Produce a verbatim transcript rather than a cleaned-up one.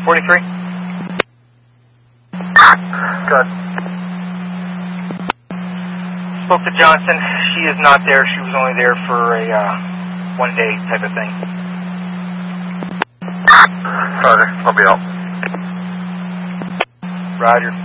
forty-three. Good. Spoke to Johnson. She is not there. She was only there for a uh, one-day type of thing. Roger. I'll be out. Roger.